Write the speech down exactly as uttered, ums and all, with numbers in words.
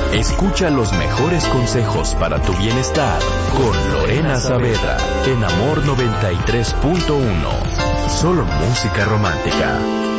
Escucha los mejores consejos para tu bienestar con Lorena Saavedra en Amor noventa y tres punto uno. Solo música romántica.